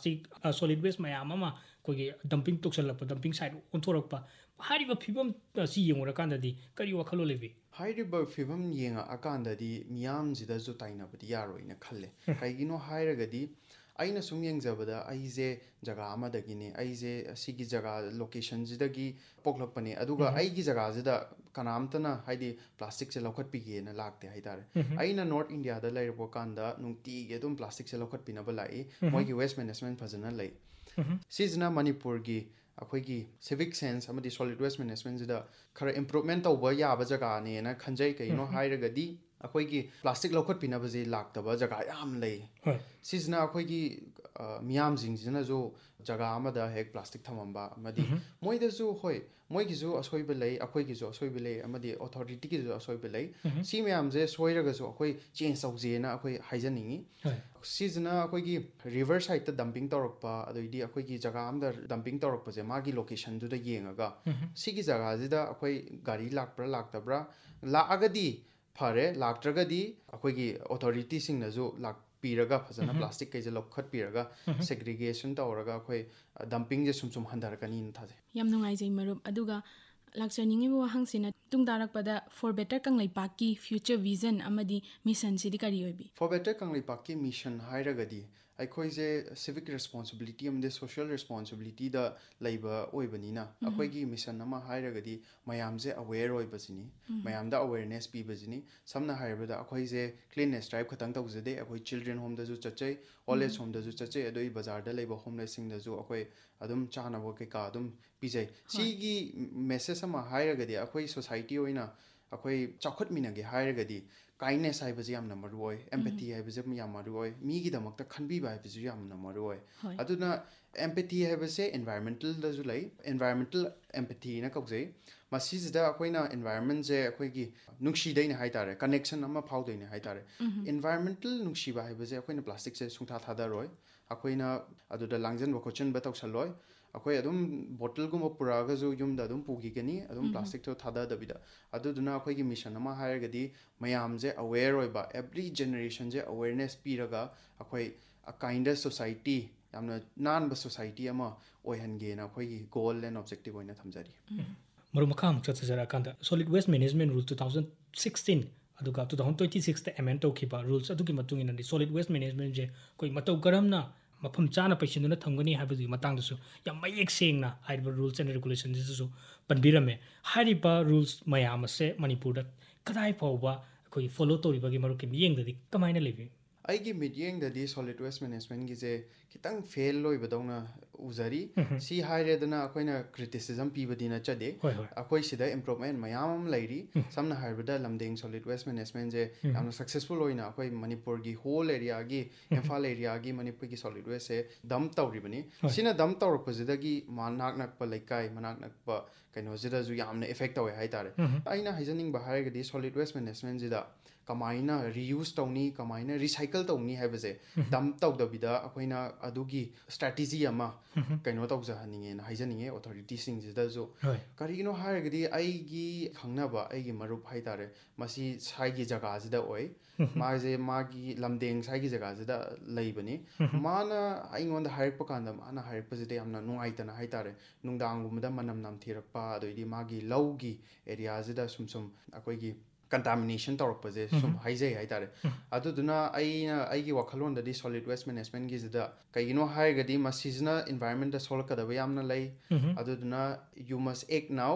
plastic solid waste mayam ama kogi dumping toksalakpa dumping site onthorokpa hariba phibam si yengorakandadi kari wakhalo lebi Hairiba fibam yenga akandadi miyam jidazu tainabadi yaroina khalle kaigino hairagadi aina sum yengjabada aize jaga amadagini aize asigi jaga location jidagi poklakpani aduga aigi jaga jida kanamtana haidi plastic se lokhat pigena lakte haidare aina north india da lairbo kanda nungti ge dum plastic se lokhat pinaba lai moigi waste management phajana lai sijna manipur gi अखोगी civic sense अमदी solid waste management जिदा खरा improvement तौबा याबा जगह ने ना खंजै कइनो हाइरगदी अखोगी plastic लौखट पिनबजे लाक्तबा जगह याम लई सिजना अखोगी मियाम जिंगजिना जो जगह अमदा हेक प्लास्टिक थमंबा अमदी मोइदसु होय मोइगिजु असोइबे लई अखोगिजु असोइबे लई अमदी अथॉरिटी गिजु असोइबे लई सी मियाम जे सोइरगसु अखोई चेंज तौजेना अखोई हाइजनिंगी सिजना अखोगी रिवर साइड ता डंपिंग तौरकपा अदोइदी अखोगी जगह अमदा डंपिंग तौरकपजे मागी लोकेशन दुदा येंगागा सिगी जगह जिदा अखोई गाड़ी लाक्प्रा लाक्तब्रा लाअगदी फरे लाक्ट्रगदी अखोगी अथॉरिटी सिंगनजु लाक पीरगा फजना प्लास्टिक कैजे लौखट पीरगा सेग्रीगेशन तौरगा अखोई dumping J sum हंदरकनी थाजे yam नुंगाइजै मरुप अदुगा लाक्चरनिंगे वहांगसिना तुंगदारकपदा for better कंगलैपाकी future vision अमदी mission सिदि करी होइबि for better कंगलैपाकी mission हाइरगदी अखोइजे civic responsibility अमदे social responsibility दा लैबा ओइबनिना अखोइगी मिशन अमा हाइरगदी मयामजे aware ओइबसिनी मयामदा awareness पीबजिनी समना हाइरबदा अखोइजे cleanness drive खतंग तौजदे अखोइ children home दजु चचै old age home दजु चचै अदोइ बाजार दा लैबा होमलेस सिंग दजु अखोइ अदुम चानबो केका अदुम पिजै सिगी मेसेज अमा हाइरगदी अखोइ society ओइना अखोइ चौखट मिनगे हाइरगदी kinase हाइबजे यामना मरुओय empathy हाइबजे याम मरुओय मीगी दमकता खनबीबा हाइबजे यामना मरुओय अदुना empathy हाइबजे environmental दजु लै environmental empathy ना कौजै मसीजदा अखोइना एनवायरमेंट जे अखोइगी नुंगशीदैना हाइतारे कनेक्शन अमा फाउदैना हाइतारे एनवायरमेंटल नुंगशीबा हाइबजे अखोइना प्लास्टिक से सुंथा थादारोय अखोइना अदुदा लांजन बखोचन बतौसलोय अखोइ अदुम बोतल गुम पुरागजु युमदा अदुम पुगिगनी अदुम प्लास्टिक तो थादा दबिदा अदुदुना अखोइगी मिशन अमा हायरगदी मयाम जे अवेयर ओइबा एवरी जनरेशन जे अवेयरनेस पीरगा अखोइ अ काइंडर सोसाइटी यामना नानबा सोसाइटी अमा ओइहनगेना अखोइगी गोल एंड ऑब्जेक्टिव ओइना थमजरी मरु मखा मुक चतजरा कांदा सॉलिड वेस्ट मैनेजमेंट रूल 2016 अदुगा 2026 ता amend तौखिबा rules अदुगी मतुंगिना solid waste management जे कोइ मतौ करमना मफम चाना पैसिनुना थंगनी हाबदु मतंगदसु या मयेक सेंगना हाइबा रूल्स एंड रेगुलेशन दिसु पनबिरमे हारिबा रूल्स मयाम से मणिपुर कदाई फावबा कोइ follow तौरिबगी मरुके मियेंगदि कमाइना लेबि आइगी मीडियंगददी solid waste management गिजे खितंग fail लोइबदौना उजरी सी हाइरेदना अखोइना क्रिटिसिज्म पीबदिना चदे अखोइ सिदा improvement मयाम Larry समना हाइबदा लमदेंग solid waste management जे यामना सक्सेसफुल ओइना अखोइ मणिपुर गी होल एरिया गी इम्फाल एरिया गी मणिपुर गी सॉलिड वेस्ट से दम तौरिबनी सिना दम तौरपजिदगी मानाक नकप लैकाय मनाक नकप कइनोजिदाजु यामना इफेक्ट तौय हाइतारे आइना हाइजनिंग बहारगदी सॉलिड वेस्ट मैनेजमेंट जिदा कमाइना रियूज तौनी कमाइना रिसाइकल तौनी हाइबजे दम तौदबिदा अखोइना अदुगी स्ट्रेटजी अमा कइनो तौजहनिंगे हाइजनिंगे अथॉरिटी सिंग जिदाजु करिगिनो हारगदी आइगी खंगनाबा आइगी मरुप हाइतारे मसी साइगी जगह जिदा ओइ माजे मागी लमदेंग साइगी जगह जिदा लैबनी माना आइंगोंदा हाइरप कांदा माना हाइरपजिदे यामना नुंगाइतना हाइतारे नुंगदांगुमदा मनम नामथिरपा अदोइदी मागी लौगी एरिया जिदा सुमसुम अखोइगी कंटामिनेशन तौरपजे सुम हाइजे हाइतारे अदुदुना आइगी वखलोंददी सॉलिड वेस्ट मैनेजमेंट गिजिदा कइगिनो हाइरगदी मसीजना एनवायरनमेंट दा सोलकदबा यामना लै अदुदुना you must act now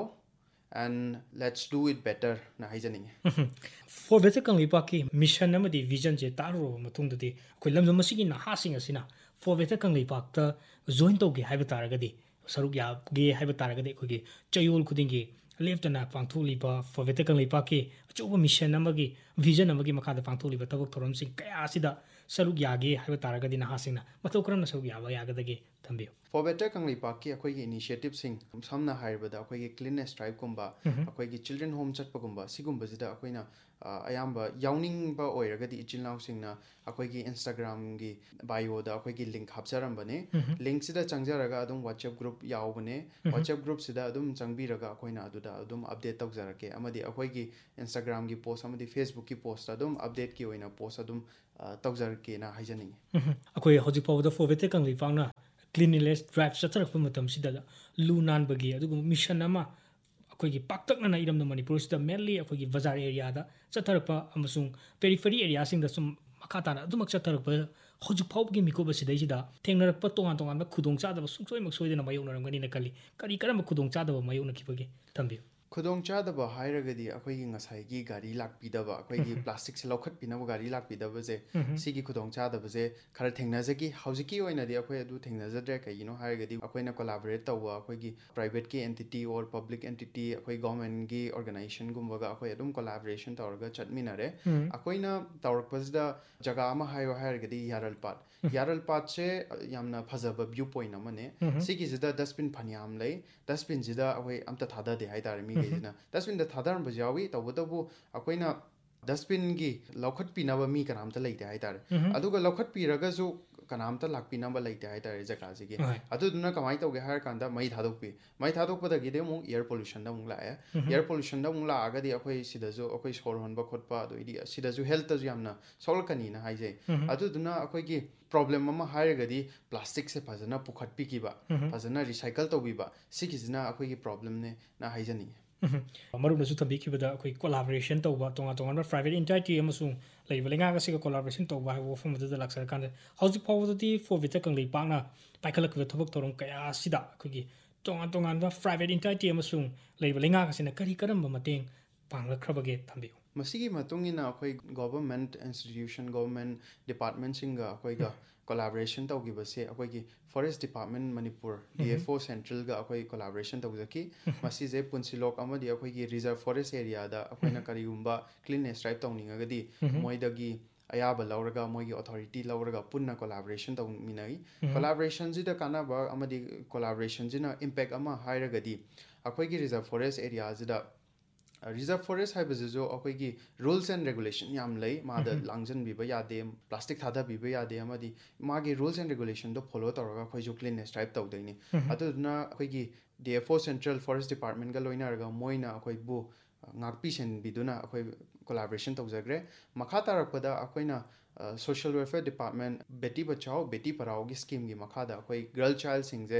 and let's do it better na haijaniंगे for better kanglipaki mission amadi vision je taro matungdadi koi lamjam masigi naha sing asina for better kanglipak ta join toge haiba taragadi saruk ya ge haiba taragadi koi ge chayol khudingi leftana pangtholiba for better kanglipaki achoba mission amagi vision amagi makada pangtholiba tabak thorom sing kaya asida saruk ya ge haiba taragadi naha singna matau kram na saruk ya ba yagadagi thambiyo for better kanglipaki akoigi initiative sing samna haibada akoigi cleanliness drive kumba akoigi children home chatpa kumba sigumba jida akoina ꯑꯌꯥꯝꯕ ꯌꯥꯎꯅꯤꯡꯕ ꯑꯣꯏꯔꯒꯗꯤ ꯏꯆꯤꯜ-ꯏꯅꯥꯎꯁꯤꯡꯅ ꯑꯩꯈꯣꯏꯒꯤ ꯏꯟꯁꯇꯥꯒ꯭ꯔꯥꯝꯒꯤ ꯕꯥꯏꯑꯣꯗ ꯑꯩꯈꯣꯏꯒꯤ link ꯍꯥꯞꯆꯔꯝꯕꯅꯦ ꯂꯤꯡꯛꯁꯤꯗ ꯆꯪꯖꯔꯒ ꯑꯗꯨꯝ WhatsApp group ꯌꯥꯎꯕꯅꯦ WhatsApp ꯒ꯭ꯔꯨꯞꯁꯤꯗ ꯑꯗꯨꯝ ꯆꯪꯕꯤꯔꯒ ꯑꯩꯈꯣꯏꯅ ꯑꯗꯨꯗ ꯑꯗꯨꯝ ꯑꯞꯗꯦꯠ ꯇꯧꯖꯔꯛꯀꯦ ꯑꯃꯗꯤ ꯑꯩꯈꯣꯏꯒꯤ ꯏꯟꯁꯇꯥꯒ꯭ꯔꯥꯝꯒꯤ ꯄꯣꯁ ꯑꯃꯗꯤ ꯐꯦꯁꯕꯨꯛꯀꯤ ꯄꯣꯁꯇ ꯑꯗꯨꯝ ꯑꯞꯗꯦꯠꯀꯤ ꯑꯣꯏꯅ ꯄꯣꯁ ꯑꯗꯨꯝ ꯇꯧꯖꯔꯛꯀꯦꯅ ꯍꯥꯏꯖꯅꯤꯡꯉꯤ ꯑꯩꯈꯣꯏ ꯍꯧꯖꯤꯛ ꯐꯥꯎꯕꯗ ꯐꯣꯔꯕꯦꯇꯔ ꯀꯪꯂꯩꯄꯥꯛꯅ ꯀ꯭ꯂꯤꯟꯂꯤꯅꯦꯁ ꯗ꯭ꯔꯥꯏꯚ ꯆꯠꯊꯔꯛꯄ ꯃꯇꯝꯁꯤꯗ ꯂꯨ ꯅꯥꯟꯕꯒꯤ ꯑꯗꯨꯒꯨꯝꯕ ꯃꯤꯁꯟ ꯑꯃ ꯑꯩꯈꯣꯏꯒꯤ ꯄꯥꯛꯇꯛꯅꯅ ꯏꯔꯝꯗꯝ ꯃꯅꯤꯄꯨꯔꯁꯤꯗ ꯃꯦꯟꯂꯤ ꯑꯩꯈꯣꯏꯒꯤ ꯕꯖꯥꯔ ꯑꯦꯔꯤꯌꯥꯗ ꯆꯠꯊꯔꯛꯄ ꯑꯃꯁꯨꯡ ꯄꯦꯔꯤꯐꯦꯔꯤ ꯑꯦꯔꯤꯌꯥꯁꯤꯡꯗ ꯁꯨꯝ ꯃꯈꯥ ꯇꯥꯅ ꯑꯗꯨꯃꯛ ꯆꯠꯊꯔꯛꯄ ꯍꯧꯖꯤꯛ ꯐꯥꯎꯕꯒꯤ ꯃꯤꯀꯨꯞ ꯑꯁꯤꯗꯩꯁꯤꯗ ꯊꯦꯡꯅꯔꯛꯄ ꯇꯣꯉꯥꯟ ꯇꯣꯉꯥꯟꯕ ꯈꯨꯗꯣꯡꯆꯥꯗꯕ ꯁꯨꯡꯁꯣꯏꯃꯛ ꯁꯣꯏꯗꯅ ꯃꯥꯌꯣꯛꯅꯔꯝꯒꯅꯤꯅ ꯈꯜꯂꯤ ꯀꯔꯤ ꯀꯔꯝꯕ ꯈꯨꯗꯣꯡꯆꯥꯗꯕ ꯃꯥꯌꯣꯛꯅꯈꯤꯕꯒꯦ ꯊꯝꯕꯤꯌꯨ ꯈꯨꯗꯣꯡꯆꯥꯗꯕ ꯍꯥꯏꯔꯒꯗꯤ ꯑꯩꯈꯣꯏꯒꯤ ꯉꯁꯥꯏꯒꯤ ꯒꯥꯔꯤ ꯂꯥꯛꯄꯤꯗꯕ ꯑꯩꯈꯣꯏꯒꯤ ꯄ꯭ꯂꯥꯁꯇꯤꯛꯁꯦ ꯂꯧꯈꯠꯄꯤꯅꯕ ꯒꯥꯔꯤ ꯂꯥꯛꯄꯤꯗꯕꯁꯦ ꯁꯤꯒꯤ ꯈꯨꯗꯣꯡꯆꯥꯗꯕꯁꯦ ꯈꯔ ꯊꯦꯡꯅꯖꯈꯤ ꯍꯧꯖꯤꯛꯀꯤ ꯑꯣꯏꯅꯗꯤ ꯑꯩꯈꯣꯏ ꯑꯗꯨ ꯊꯦꯡꯅꯖꯗ꯭ꯔꯦ ꯀꯩꯒꯤꯅꯣ ꯍꯥꯏꯔꯒꯗꯤ ꯑꯩꯈꯣꯏꯅ ꯀꯣꯂꯥꯕꯣꯔꯦꯠ ꯇꯧꯕ ꯑꯩꯈꯣꯏꯒꯤ ꯄ꯭ꯔꯥꯏꯚꯦꯠꯀꯤ ꯑꯦꯟꯇꯤꯇꯤ ꯑꯣꯔ ꯄꯕ꯭ꯂꯤꯛ ꯑꯦꯟꯇꯤꯇꯤ ꯑꯩꯈꯣꯏ ꯒꯣꯔꯃꯦꯟꯒꯤ ꯑꯣꯔꯒꯅꯥꯏꯖꯦꯁꯟꯒꯨꯝꯕꯒ ꯑꯩꯈꯣꯏ ꯑꯗꯨꯝ ꯀꯣꯂꯥꯕꯣꯔꯦꯁꯟ ꯇꯧꯔꯒ ꯆꯠꯃꯤꯟꯅꯔꯦ ꯑꯩꯈꯣꯏꯅ ꯇꯧꯔꯛꯄꯁꯤꯗ ꯖꯒꯥ ꯑꯃ ꯍꯥꯏꯌꯣ ꯍꯥꯏꯔꯒꯗꯤ ꯌꯥꯔꯜꯄꯥꯠꯁꯦ ꯌꯥꯝꯅ ꯐꯖꯕ ꯚ꯭ꯌꯨ ꯄꯣꯏꯟꯠ ꯑꯃꯅꯦ ꯁꯤꯒꯤꯁꯤꯗ ꯗꯁꯕꯤꯟ ꯐꯅꯌꯥꯝ ꯂꯩ ꯗꯁꯕꯤꯟꯁꯤꯗ ꯑꯩꯈꯣꯏ ꯑꯝꯇ ꯊꯥꯗꯗꯦ ꯍꯥꯏꯇꯥꯔꯦ ꯃꯤꯈꯩꯁꯤꯅ ꯗꯁꯕꯤꯟꯗ ꯊꯥꯗꯔꯝꯕꯁꯨ ꯌꯥꯎꯏ ꯇꯧꯕꯇꯕꯨ ꯑꯩꯈꯣꯏꯅ ꯗꯁꯕꯤꯟꯒꯤ ꯂꯧꯈꯠꯄꯤꯅꯕ ꯃꯤ ꯀꯅꯥꯝꯇ ꯂꯩꯇꯦ ꯍꯥꯏꯇꯥꯔꯦ ꯑꯗꯨꯒ ꯂꯧꯈꯠꯄꯤꯔꯒꯁꯨ ꯀꯅꯥꯝꯇ ꯂꯥꯛꯄꯤꯅꯕ ꯂꯩꯇꯦ ꯍꯥꯏꯇꯥꯔꯦ ꯖꯒꯥꯁꯤꯒꯤ ꯑꯗꯨꯗꯨꯅ ꯀꯃꯥꯏꯅ ꯇꯧꯒꯦ ꯍꯥꯏꯔꯀꯥꯟꯗ ꯃꯩ ꯊꯥꯗꯣꯛꯄꯤ ꯃꯩ ꯊꯥꯗꯣꯛꯄꯗꯒꯤꯗꯤ ꯑꯃꯨꯛ ꯏꯌꯔ ꯄꯣꯂꯨꯁꯟꯗ ꯑꯃꯨꯛ ꯂꯥꯛꯑꯦ ꯏꯌꯔ ꯄꯣꯂꯨꯁꯟꯗ ꯑꯃꯨꯛ ꯂꯥꯛꯑꯒꯗꯤ ꯑꯩꯈꯣꯏ ꯁꯤꯗꯁꯨ ꯑꯩꯈꯣꯏ ꯁꯣꯔ ꯍꯣꯟꯕ ꯈꯣꯠꯄ ꯑꯗꯩꯗꯤ ꯁꯤꯗꯁꯨ ꯍꯦꯜꯇꯁꯨ ꯌꯥꯝꯅ ꯁꯣꯛꯂꯛꯀꯅꯤꯅ ꯍꯥꯏꯖꯩ ꯑꯗꯨꯗꯨꯅ ꯑꯩꯈꯣꯏꯒꯤ ꯄ꯭ꯔꯣꯕ꯭ꯂꯦꯝ ꯑꯃ ꯍꯥꯏꯔꯒꯗꯤ ꯄ꯭ꯂꯥꯁꯇꯤꯛꯁꯦ ꯐꯖꯅ ꯄꯨꯈꯠꯄꯤꯈꯤꯕ ꯐꯖꯅ ꯔꯤꯁꯥꯏꯀꯜ ꯇꯧꯕꯤꯕ ꯁꯤꯒꯤꯁꯤꯅ ꯑꯩꯈꯣꯏꯒꯤ ꯄ꯭ꯔꯣꯕ꯭ꯂꯦꯝꯅꯦꯅ ꯍꯥꯏꯖꯅꯤꯡꯉꯤ ꯃꯔꯨꯞꯅꯁꯨ ꯊꯝꯕꯤꯈꯤꯕꯗ ꯑꯩꯈꯣꯏ ꯀꯣꯂꯥꯕꯣꯔꯦꯁꯟ ꯇꯧꯕ ꯇꯣꯉꯥꯟ ꯇꯣꯉꯥꯟꯕ ꯄ꯭ꯔꯥꯏꯚꯦꯠ ꯏꯟꯇꯥꯏꯇꯤ ꯑꯃꯁꯨꯡ ꯂꯩꯔꯤꯕ ꯂꯩꯉꯥꯛ ꯑꯁꯤꯒ ꯀꯣꯂꯥꯕꯣꯔꯦꯁꯟ ꯇꯧꯕ ꯍꯥꯏꯕ ꯋꯥꯐꯝ ꯑꯗꯨꯗ ꯂꯥꯛꯆꯔꯀꯥꯟꯗ ꯍꯧꯖꯤꯛ ꯐꯥꯎꯕꯗꯗꯤ ꯐꯣꯔꯕꯦꯇꯔ ꯀꯪꯂꯩꯄꯥꯛꯅ ꯄꯥꯏꯈꯠꯂꯛꯈꯤꯕ ꯊꯕꯛ ꯊꯧꯔꯝ ꯀꯌꯥ ꯑꯁꯤꯗ ꯑꯩꯈꯣꯏꯒꯤ ꯇꯣꯉꯥꯟ ꯇꯣꯉꯥꯟꯕ ꯄ꯭ꯔꯥꯏꯚꯦꯠ ꯏꯟꯇꯥꯏꯇꯤ ꯑꯃꯁꯨꯡ ꯂꯩꯔꯤꯕ ꯂꯩꯉꯥꯛ ꯑꯁꯤꯅ ꯀꯔꯤ ꯀꯔꯝꯕ ꯃꯇꯦꯡ ꯄꯥꯡꯂꯛꯈ꯭ꯔꯕꯒꯦ ꯊꯝꯕꯤꯌꯨ ꯃꯁꯤꯒꯤ ꯃꯇꯨꯡ ꯏꯟꯅ ꯑꯩꯈꯣꯏ ꯒꯣꯚꯔꯟꯃꯦꯟꯠ ꯏꯟꯁꯇꯤꯇ꯭ꯌꯨꯁꯟ ꯒꯣꯚꯔꯟꯃꯦꯟꯠ ꯗꯤꯄꯥꯔꯠꯃꯦꯟꯠꯁꯤꯡꯒ ꯑꯩꯈꯣꯏꯒ ꯀꯣꯂꯥꯕꯣꯔꯦꯁꯟ ꯇꯧꯈꯤꯕꯁꯦ ꯑꯩꯈꯣꯏꯒꯤ ꯐꯣꯔꯦꯁꯠ ꯗꯤꯄꯥꯔꯠꯃꯦꯟꯠ ꯃꯅꯤꯄꯨꯔ DFO ꯁꯦꯟꯇ꯭ꯔꯦꯜꯒ ꯑꯩꯈꯣꯏ ꯀꯣꯂꯥꯕꯣꯔꯦꯁꯟ ꯇꯧꯖꯈꯤ ꯃꯁꯤꯁꯦ ꯄꯨꯟꯁꯤꯂꯣꯛ ꯑꯃꯗꯤ ꯑꯩꯈꯣꯏꯒꯤ ꯔꯤꯖꯔꯚ ꯐꯣꯔꯦꯁꯠ ꯑꯦꯔꯤꯌꯥꯗ ꯑꯩꯈꯣꯏꯅ ꯀꯔꯤꯒꯨꯝꯕ ꯀ꯭ꯂꯤꯟꯅꯦꯁ ꯗ꯭ꯔꯥꯏꯚ ꯇꯧꯅꯤꯡꯉꯒꯗꯤ ꯃꯣꯏꯗꯒꯤ ꯑꯌꯥꯕ ꯂꯧꯔꯒ ꯃꯣꯏꯒꯤ ꯑꯣꯊꯣꯔꯤꯇꯤ ꯂꯧꯔꯒ ꯄꯨꯟꯅ ꯀꯣꯂꯥꯕꯣꯔꯦꯁꯟ ꯇꯧꯃꯤꯟꯅꯩ ꯀꯣꯂꯥꯕꯣꯔꯦꯁꯟꯁꯤꯗ ꯀꯥꯟꯅꯕ ꯑꯃꯗꯤ ꯀꯣꯂꯥꯕꯣꯔꯦꯁꯟꯁꯤꯅ ꯏꯝꯄꯦꯛ ꯑꯃ ꯍꯥꯏꯔꯒꯗꯤ ꯑꯩꯈꯣꯏꯒꯤ ꯔꯤꯖꯔꯚ ꯐꯣꯔꯦꯁꯠ ꯑꯦꯔꯤꯌꯥꯁꯤꯗ ꯔꯤꯖꯔꯚ ꯐꯣꯔꯦꯁꯠ ꯍꯥꯏꯕꯁꯤꯁꯨ ꯑꯩꯈꯣꯏꯒꯤ ꯔꯨꯜꯁ ꯑꯦꯟ ꯔꯦꯒꯨꯂꯦꯁꯟ ꯌꯥꯝ ꯂꯩ ꯃꯥꯗ ꯂꯥꯡꯖꯟꯕꯤꯕ ꯌꯥꯗꯦ ꯄ꯭ꯂꯥꯁꯇꯤꯛ ꯊꯥꯗꯕꯤꯕ ꯌꯥꯗꯦ ꯑꯃꯗꯤ ꯃꯥꯒꯤ ꯔꯨꯜꯁ ꯑꯦꯟ ꯔꯦꯒꯨꯂꯦꯁꯟꯗꯣ ꯐꯣꯂꯣ ꯇꯧꯔꯒ ꯑꯩꯈꯣꯏꯁꯨ ꯀ꯭ꯂꯤꯟꯅꯦꯁ ꯗ꯭ꯔꯥꯏꯚ ꯇꯧꯗꯣꯏꯅꯤ ꯑꯗꯨꯗꯨꯅ ꯑꯩꯈꯣꯏꯒꯤ DFO ꯁꯦꯟꯇ꯭ꯔꯦꯜ ꯐꯣꯔꯦꯁꯠ ꯗꯤꯄꯥꯔꯠꯃꯦꯟꯠꯒ ꯂꯣꯏꯅꯔꯒ ꯃꯣꯏꯅ ꯑꯩꯈꯣꯏꯕꯨ ꯉꯥꯛꯄꯤ ꯁꯦꯟꯕꯤꯗꯨꯅ ꯑꯩꯈꯣꯏ ꯀꯣꯂꯥꯕꯣꯔꯦꯁꯟ ꯇꯧꯖꯈ꯭ꯔꯦ ꯃꯈꯥ ꯇꯥꯔꯛꯄꯗ ꯑꯩꯈꯣꯏꯅ social welfare department Beti Bachao Beti ꯄꯔꯥꯎꯒꯤ ꯁ꯭ꯀꯤꯝꯒꯤ ꯃꯈꯥꯗ ꯑꯩꯈꯣꯏ ꯒꯔꯜ ꯆꯥꯏꯜꯁꯤꯡꯁꯦ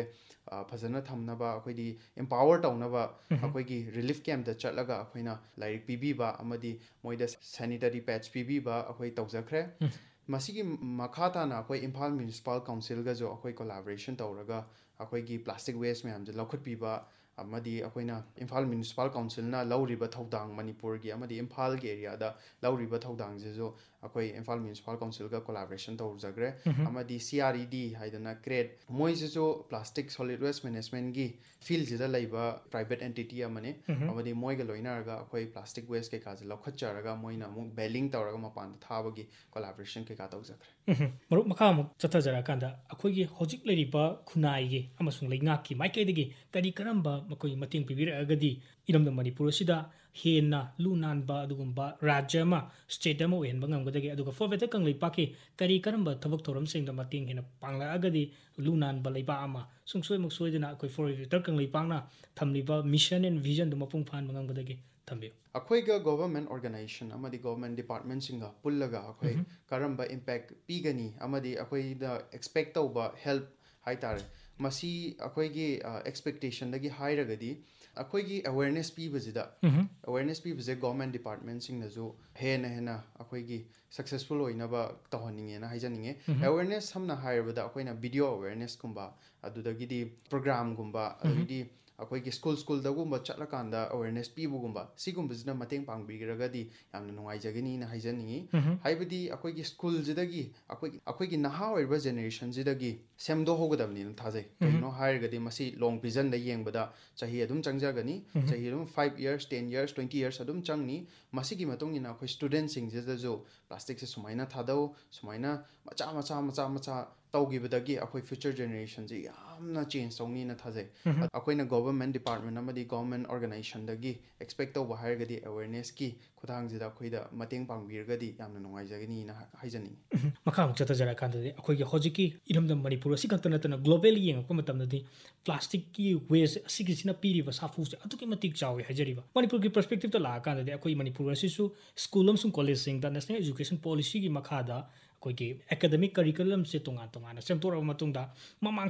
ꯐꯖꯅ ꯊꯝꯅꯕ ꯑꯩꯈꯣꯏꯗꯤ ꯑꯦꯝꯄꯥꯋꯔ ꯇꯧꯅꯕ ꯑꯩꯈꯣꯏꯒꯤ ꯔꯤꯂꯤꯐ ꯀꯦꯝꯞꯇ ꯆꯠꯂꯒ ꯑꯩꯈꯣꯏꯅ ꯂꯥꯏꯔꯤꯛ ꯄꯤꯕꯤꯕ ꯑꯃꯗꯤ ꯃꯣꯏꯗ ꯁꯦꯅꯤꯇꯔꯤ ꯄꯦꯗꯁ ꯄꯤꯕꯤꯕ ꯑꯩꯈꯣꯏ ꯇꯧꯖꯈ꯭ꯔꯦ ꯃꯁꯤꯒꯤ ꯃꯈꯥ ꯇꯥꯅ ꯑꯩꯈꯣꯏ ꯏꯝꯐꯥꯜ ꯃ꯭ꯌꯨꯅꯤꯁꯤꯄꯥꯜ ꯀꯥꯎꯟꯁꯤꯜꯒꯁꯨ ꯑꯩꯈꯣꯏ ꯀꯣꯂꯥꯕꯣꯔꯦꯁꯟ ꯇꯧꯔꯒ ꯑꯩꯈꯣꯏꯒꯤ ꯄ꯭ꯂꯥꯁꯇꯤꯛ ꯋꯦꯁꯠ ꯃꯌꯥꯝꯁꯦ ꯂꯧꯈꯠꯄꯤꯕ ꯑꯃꯗꯤ ꯑꯩꯈꯣꯏꯅ ꯏꯝꯐꯥꯜ ꯃ꯭ꯌꯨꯅꯤꯁꯤꯄꯥꯜ ꯀꯥꯎꯟꯁꯤꯜꯅ ꯂꯧꯔꯤꯕ ꯊꯧꯗꯥꯡ ꯃꯅꯤꯄꯨꯔꯒꯤ ꯑꯃꯗꯤ ꯏꯝꯐꯥꯜꯒꯤ ꯑꯦꯔꯤꯌꯥꯗ ꯂꯧꯔꯤꯕ ꯊꯧꯗꯥꯡꯁꯤꯁꯨ ꯑꯩꯈꯣꯏ ꯏꯝꯐꯥꯜ ꯃ꯭ꯌꯨꯅꯤꯁꯤꯄꯥꯜ ꯀꯥꯎꯟꯁꯤꯜꯒ ꯀꯣꯂꯥꯕꯣꯔꯦꯁꯟ ꯇꯧꯖꯈ꯭ꯔꯦ ꯑꯃꯗꯤ CRED ꯍꯥꯏꯗꯅ ꯀ꯭ꯔꯦꯠ ꯃꯣꯏꯁꯤꯁꯨ ꯄ꯭ꯂꯥꯁꯇꯤꯛ ꯁꯣꯂꯤꯗ ꯋꯦꯁꯠ ꯃꯦꯅꯦꯖꯃꯦꯟꯠꯒꯤ ꯐꯤꯜꯁꯤꯗ ꯂꯩꯕ ꯄ꯭ꯔꯥꯏꯚꯦꯠ ꯑꯦꯟꯇꯤꯇꯤ ꯑꯃꯅꯤ ꯑꯃꯗꯤ ꯃꯣꯏꯒ ꯂꯣꯏꯅꯔꯒ ꯑꯩꯈꯣꯏ ꯄ꯭ꯂꯥꯁꯇꯤꯛ ꯋꯦꯁꯠ ꯀꯩꯀꯥꯁꯦ ꯂꯧꯈꯠꯆꯔꯒ ꯃꯣꯏꯅ ꯑꯃꯨꯛ ꯕꯦꯂꯤꯡ ꯇꯧꯔꯒ ꯃꯄꯥꯟꯗ ꯊꯥꯕꯒꯤ ꯀꯣꯂꯥꯕꯣꯔꯦꯁꯟ ꯀꯩꯀꯥ ꯇꯧꯖꯈ꯭ꯔꯦ ꯃꯔꯨꯞ ꯃꯈꯥ ꯑꯃꯨꯛ ꯆꯠꯊꯖꯔꯀꯥꯟꯗ ꯑꯩꯈꯣꯏꯒꯤ ꯍꯧꯖꯤꯛ ꯂꯩꯔꯤꯕ ꯈꯨꯟꯅꯥꯏꯒꯤ ꯑꯃꯁꯨꯡ ꯂꯩꯉꯥꯛꯀꯤ ꯃꯥꯏꯀꯩꯗꯒꯤ ꯀꯔꯤ ꯀꯔꯝꯕ ꯃꯈꯣꯏ ꯃꯇꯦꯡ ꯄꯤꯕꯤꯔꯛꯑꯒꯗꯤ ꯏꯔꯝꯗꯝ ꯃꯅꯤꯄꯨꯔ ꯑꯁꯤꯗ ꯍꯦꯟꯅ ꯂꯨ ꯅꯥꯟꯕ ꯑꯗꯨꯒꯨꯝꯕ ꯔꯥꯖ꯭ꯌ ꯑꯃ ꯁ꯭ꯇꯦꯠ ꯑꯃ ꯑꯣꯏꯍꯟꯕ ꯉꯝꯒꯗꯒꯦ ꯑꯗꯨꯒ ꯐꯣꯔꯕꯦꯇꯔ ꯀꯪꯂꯩꯄꯥꯛꯀꯤ ꯀꯔꯤ ꯀꯔꯝꯕ ꯊꯕꯛ ꯊꯧꯔꯝꯁꯤꯡꯗ ꯃꯇꯦꯡ ꯍꯦꯟꯅ ꯄꯥꯡꯂꯛꯑꯒꯗꯤ ꯂꯨ ꯅꯥꯟꯕ ꯂꯩꯕꯥꯛ ꯑꯃ ꯁꯨꯡꯁꯣꯏꯃꯛ ꯁꯣꯏꯗꯅ ꯑꯩꯈꯣꯏ ꯐꯣꯔꯕꯦꯇꯔ ꯀꯪꯂꯩꯄꯥꯛꯅ ꯊꯝꯂꯤꯕ ꯃꯤꯁꯟ ꯑꯦꯟ ꯚꯤꯖꯟꯗꯨ ꯃꯄꯨꯡ ꯐꯥꯍꯟꯕ ꯉꯝꯒꯗꯒꯦ ꯊꯝꯕꯤꯌꯨ ꯑꯩꯈꯣꯏꯒ ꯒꯣꯚꯔꯟꯃꯦꯟꯠ ꯑꯣꯔꯒꯅꯥꯏꯖꯦꯁꯟ ꯑꯃꯗꯤ ꯒꯣꯚꯔꯟꯃꯦꯟꯠ ꯗꯤꯄꯥꯔꯠꯃꯦꯟꯠꯁꯤꯡꯒ ꯄꯨꯜꯂꯒ ꯑꯩꯈꯣꯏ ꯀꯔꯝꯕ ꯏꯝꯄꯦꯛ ꯄꯤꯒꯅꯤ ꯑꯃꯗꯤ ꯑꯩꯈꯣꯏꯗ ꯑꯦꯛꯁꯄꯦꯛ ꯇꯧꯕ ꯍꯦꯜꯞ ꯍꯥꯏꯇꯥꯔꯦ ꯃꯁꯤ ꯑꯩꯈꯣꯏꯒꯤ ꯑꯦꯛꯁꯄꯦꯛꯇꯦꯁꯟꯗꯒꯤ ꯍꯥꯏꯔꯒꯗꯤ ꯑꯩꯈꯣꯏꯒꯤ ꯑꯦꯋꯦꯔꯅꯦꯁ ꯄꯤꯕꯁꯤꯗ ꯑꯦꯋꯦꯔꯅꯦꯁ ꯄꯤꯕꯁꯦ ꯒꯣꯚꯔꯟꯃꯦꯟꯠ ꯗꯤꯄꯥꯔꯠꯃꯦꯟꯠꯁꯤꯡꯅꯁꯨ ꯍꯦꯟꯅ ꯑꯩꯈꯣꯏꯒꯤ ꯁꯛꯁꯦꯁꯐꯨꯜ ꯑꯣꯏꯅꯕ ꯇꯧꯍꯟꯅꯤꯡꯉꯦꯅ ꯍꯥꯏꯖꯅꯤꯡꯉꯦ ꯑꯦꯋꯦꯔꯅꯦꯁ ꯁꯝꯅ ꯍꯥꯏꯔꯕꯗ ꯑꯩꯈꯣꯏꯅ ꯚꯤꯗꯤꯑꯣ ꯑꯦꯋꯦꯔꯅꯦꯁꯀꯨꯝꯕ ꯑꯗꯨꯗꯒꯤꯗꯤ ꯄ꯭ꯔꯣꯒ꯭ꯔꯥꯝꯒꯨꯝꯕ ꯑꯗꯒꯤꯗꯤ ꯑꯩꯈꯣꯏꯒꯤ ꯁ꯭ꯀꯨꯜꯗꯒꯨꯝꯕ ꯆꯠꯂꯀꯥꯟꯗ ꯑꯦꯋꯦꯔꯅꯦꯁ ꯄꯤꯕꯒꯨꯝꯕ ꯁꯤꯒꯨꯝꯕꯁꯤꯅ ꯃꯇꯦꯡ ꯄꯥꯡꯕꯤꯔꯒꯗꯤ ꯌꯥꯝꯅ ꯅꯨꯡꯉꯥꯏꯖꯒꯅꯤꯅ ꯍꯥꯏꯖꯅꯤꯡꯉꯤ ꯍꯥꯏꯕꯗꯤ ꯑꯩꯈꯣꯏꯒꯤ ꯁ꯭ꯀꯨꯜꯁꯤꯗꯒꯤ ꯑꯩꯈꯣꯏꯒꯤ ꯅꯍꯥ ꯑꯣꯏꯔꯤꯕ ꯖꯦꯅꯦꯔꯦꯁꯟꯁꯤꯗꯒꯤ ꯁꯦꯝꯗꯣꯛꯍꯧꯒꯗꯕꯅꯤꯅ ꯊꯥꯖꯩ ꯀꯩꯒꯤꯅꯣ ꯍꯥꯏꯔꯒꯗꯤ ꯃꯁꯤ ꯂꯣꯡ ꯚꯤꯖꯟꯗ ꯌꯦꯡꯕꯗ ꯆꯍꯤ ꯑꯗꯨꯝ ꯆꯪꯖꯒꯅꯤ ꯆꯍꯤ ꯑꯗꯨꯝ 5 years 10 years 20 years ꯑꯗꯨꯝ ꯆꯪꯅꯤ ꯃꯁꯤꯒꯤ ꯃꯇꯨꯡ ꯏꯟꯅ ꯑꯩꯈꯣꯏ ꯁ꯭ꯇꯨꯗꯦꯟꯠꯁꯤꯡꯁꯤꯗꯁꯨ ꯄ꯭ꯂꯥꯁꯇꯤꯛꯁꯦ ꯁꯨꯃꯥꯏꯅ ꯊꯥꯗꯧ ꯁꯨꯃꯥꯏꯅ ꯃꯆꯥ ꯇꯧꯈꯤꯕꯗꯒꯤ ꯑꯩꯈꯣꯏ ꯐ꯭ꯌꯨꯆꯔ ꯖꯦꯅꯦꯔꯦꯁꯟꯁꯤ ꯌꯥꯝꯅ ꯆꯦꯟꯖ ꯇꯧꯅꯤꯅ ꯊꯥꯖꯩ ꯑꯩꯈꯣꯏꯅ ꯒꯣꯚꯔꯟꯃꯦꯟꯠ ꯗꯤꯄꯥꯔꯠꯃꯦꯟꯠ ꯑꯃꯗꯤ ꯒꯣꯚꯔꯟꯃꯦꯟꯠ ꯑꯣꯔꯒꯅꯥꯏꯖꯦꯁꯟꯗꯒꯤ ꯑꯦꯛꯁꯄꯦꯛ ꯇꯧꯕ ꯍꯥꯏꯔꯒꯗꯤ ꯑꯦꯋꯦꯔꯅꯦꯁꯀꯤ ꯈꯨꯠꯊꯥꯡꯁꯤꯗ ꯑꯩꯈꯣꯏꯗ ꯃꯇꯦꯡ ꯄꯥꯡꯕꯤꯔꯒꯗꯤ ꯌꯥꯝꯅ ꯅꯨꯡꯉꯥꯏꯖꯒꯅꯤꯅ ꯍꯥꯏꯖꯅꯤꯡꯉꯤ ꯃꯈꯥꯃꯨꯛ ꯆꯠꯊꯖꯔꯀꯥꯟꯗꯗꯤ ꯑꯩꯈꯣꯏꯒꯤ ꯍꯧꯖꯤꯛꯀꯤ ꯏꯔꯝꯗꯝ ꯃꯅꯤꯄꯨꯔ ꯑꯁꯤ ꯈꯛꯇ ꯅꯠꯇꯅ ꯒ꯭ꯂꯣꯕꯦꯜꯂꯤ ꯌꯦꯡꯉꯛꯄ ꯃꯇꯝꯗꯗꯤ ꯄ꯭ꯂꯥꯁꯇꯤꯛꯀꯤ ꯋꯦꯁ ꯑꯁꯤꯒꯤꯁꯤꯅ ꯄꯤꯔꯤꯕ ꯁꯥꯐꯨꯁꯦ ꯑꯗꯨꯛꯀꯤ ꯃꯇꯤꯛ ꯆꯥꯎꯋꯤ ꯍꯥꯏꯖꯔꯤꯕ ꯃꯅꯤꯄꯨꯔꯒꯤ ꯄꯔꯁꯄꯦꯛꯇꯤꯞꯇ ꯂꯥꯛꯑꯀꯥꯟꯗꯗꯤ ꯑꯩꯈꯣꯏ ꯃꯅꯤꯄꯨꯔ ꯑꯁꯤꯁꯨ ꯁ꯭ꯀꯨꯜ ꯑꯃꯁꯨꯡ ꯀꯣꯂꯦꯖꯁꯤꯡꯗ ꯅꯦꯁꯅꯦꯜ ꯑꯦꯖꯨꯀꯦꯁꯟ ꯄꯣꯂꯤꯁꯤꯒꯤ ꯃꯈꯥꯗ ꯑꯩꯈꯣꯏꯒꯤ ꯑꯦꯀꯥꯗꯃꯤꯛ ꯀꯔꯤꯀꯨꯂꯝꯁꯦ ꯇꯣꯉꯥꯟ ꯇꯣꯉꯥꯟꯅ ꯁꯦꯝꯗꯣꯔꯛꯑꯕ ꯃꯇꯨꯡꯗ ꯃꯃꯥꯡ